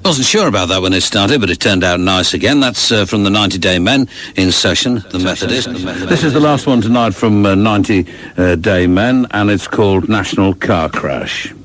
Wasn't sure about that when it started, but it turned out nice again. That's from the 90 Day Men in session, the Methodist. This is the last one tonight from 90 Day Men, and it's called National Car Crash.